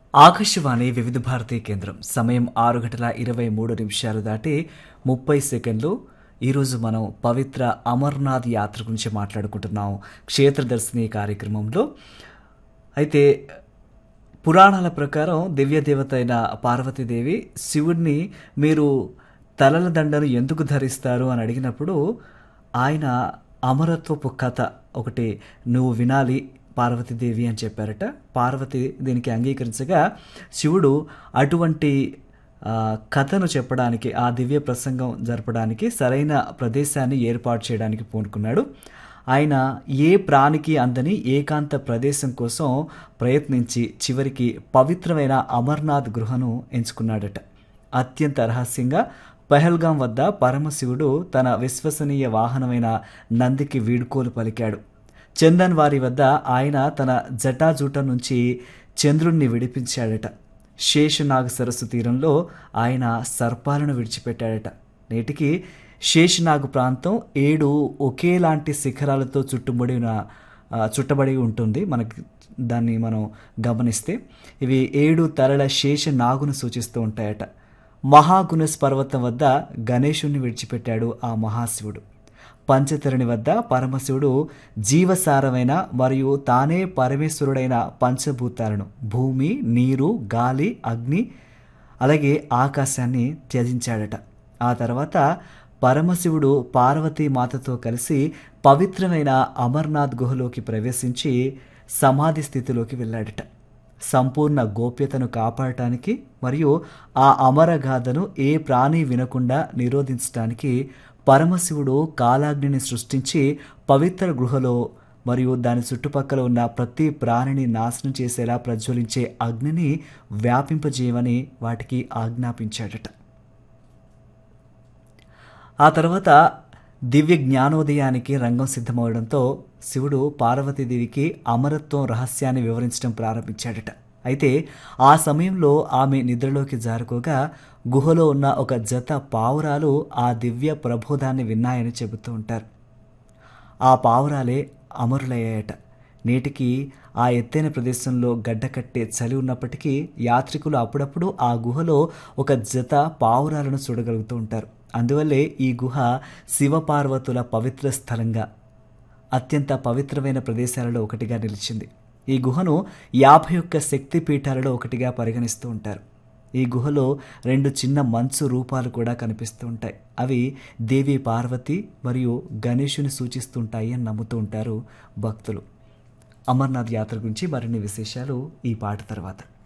ఆకాశవాణి వివిధ భారతీ కేంద్రం సమయం 6 గంటల 23 నిమిషాలు దాటి 30 సెకండ్లు. ఈరోజు మనం పవిత్ర అమర్నాథ్ యాత్ర గురించి మాట్లాడుకుంటున్నాం క్షేత్రదర్శిని కార్యక్రమంలో. అయితే పురాణాల ప్రకారం దివ్య దేవత అయిన పార్వతీదేవి శివుడిని మీరు తలల దండను ఎందుకు ధరిస్తారు అని అడిగినప్పుడు ఆయన అమరత్వపు కథ ఒకటి నువ్వు వినాలి పార్వతీదేవి అని చెప్పారట. పార్వతి దీనికి అంగీకరించగా శివుడు అటువంటి కథను చెప్పడానికి, ఆ దివ్య ప్రసంగం జరపడానికి సరైన ప్రదేశాన్ని ఏర్పాటు చేయడానికి పూనుకున్నాడు. ఆయన ఏ ప్రాణికి అందని ఏకాంత ప్రదేశం కోసం ప్రయత్నించి చివరికి పవిత్రమైన అమర్నాథ్ గుహను ఎంచుకున్నాడట. అత్యంత రహస్యంగా పహల్గాం వద్ద పరమశివుడు తన విశ్వసనీయ వాహనమైన నందికి వీడ్కోలు పలికాడు. చందన్ వారి వద్ద ఆయన తన జటాజూట నుంచి చంద్రుణ్ణి విడిపించాడట. శేషనాగ సరస్సు తీరంలో ఆయన సర్పాలను విడిచిపెట్టాడట. నేటికి శేషనాగ్ ప్రాంతం 7 ఒకేలాంటి శిఖరాలతో చుట్టబడి ఉంటుంది. దాన్ని మనం గమనిస్తే ఇవి 7 తలల శేషనాగును సూచిస్తూ ఉంటాయట. మహాగుణస్ పర్వతం వద్ద గణేశుణ్ణి విడిచిపెట్టాడు ఆ మహాశివుడు. పంచతరణి వద్ద పరమశివుడు జీవసారమైన మరియు తానే పరమేశ్వరుడైన పంచభూతాలను భూమి, నీరు, గాలి, అగ్ని అలాగే ఆకాశాన్ని త్యజించాడట. ఆ తర్వాత పరమశివుడు పార్వతీ మాతతో కలిసి పవిత్రమైన అమర్నాథ్ గుహలోకి ప్రవేశించి సమాధి స్థితిలోకి వెళ్ళాడట. సంపూర్ణ గోప్యతను కాపాడటానికి మరియు ఆ అమరగాథను ఏ ప్రాణి వినకుండా నిరోధించడానికి పరమశివుడు కాలాగ్నిని సృష్టించి పవిత్ర గృహలో మరియు దాని చుట్టుపక్కల ఉన్న ప్రతి ప్రాణిని నాశనం చేసేలా ప్రజ్వలించే అగ్నిని వ్యాపింపజేయమని వాటికి ఆజ్ఞాపించాడట. ఆ తర్వాత దివ్య జ్ఞానోదయానికి రంగం సిద్ధమవడంతో శివుడు పార్వతీదేవికి అమరత్వం రహస్యాన్ని వివరించడం ప్రారంభించాడట. అయితే ఆ సమయంలో ఆమె నిద్రలోకి జారుకోగా గుహలో ఉన్న ఒక జత పావురాలు ఆ దివ్య ప్రబోధాన్ని విన్నాయని చెబుతూ ఉంటారు. ఆ పావురాలే అమరులయ్యాయట. నేటికి ఆ ఎత్తైన ప్రదేశంలో గడ్డకట్టే చలి ఉన్నప్పటికీ యాత్రికులు అప్పుడప్పుడు ఆ గుహలో ఒక జత పావురాలను చూడగలుగుతూ ఉంటారు. అందువల్లే ఈ గుహ శివపార్వతుల పవిత్ర స్థలంగా, అత్యంత పవిత్రమైన ప్రదేశాలలో ఒకటిగా నిలిచింది. ఈ గుహను 51 శక్తి పీఠాలలో ఒకటిగా పరిగణిస్తూ ఉంటారు. ఈ గుహలో 2 చిన్న మంచు రూపాలు కూడా కనిపిస్తూ ఉంటాయి. అవి దేవి పార్వతి మరియు గణేశుని సూచిస్తుంటాయి అని నమ్ముతూ ఉంటారు భక్తులు. అమర్నాథ్ యాత్ర గురించి మరిన్ని విశేషాలు ఈ పాట తర్వాత.